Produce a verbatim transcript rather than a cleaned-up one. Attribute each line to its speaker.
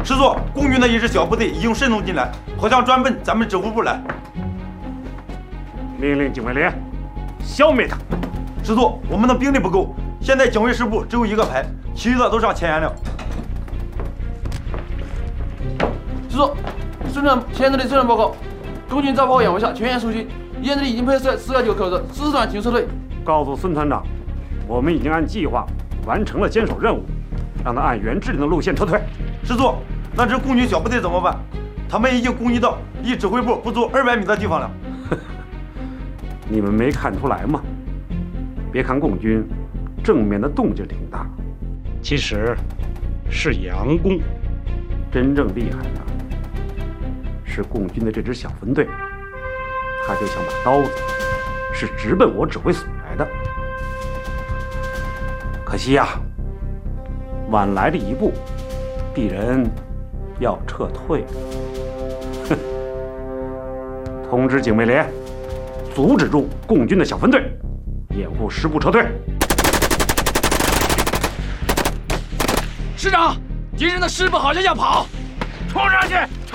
Speaker 1: 师座，共军的一支小部队已经渗透进来，好像专奔咱们指挥部来。
Speaker 2: 命令警卫连消灭他。
Speaker 1: 师座，我们的兵力不够，现在警卫师部只有一个排，其余的都上前沿了。
Speaker 3: 师座，孙团前队的作战报告，共军在炮掩护下全员收军，燕队已经派出四个九口子，师团请撤退。
Speaker 2: 告诉孙团长，我们已经按计划完成了坚守任务，让他按原制定的路线撤退。
Speaker 1: 师座，那支共军小部队怎么办？他们已经攻击到离指挥部不足二百米的地方了。
Speaker 2: 你们没看出来吗？别看共军正面的动静挺大，其实是佯攻。真正厉害的是共军的这支小分队，他就像把刀子，是直奔我指挥所来的。可惜呀，晚来了一步，敌人要撤退了。哼！通知警卫连，阻止住共军的小分队，掩护师部撤退。
Speaker 4: 师长，敌人的师部好像要跑，
Speaker 2: 冲上去！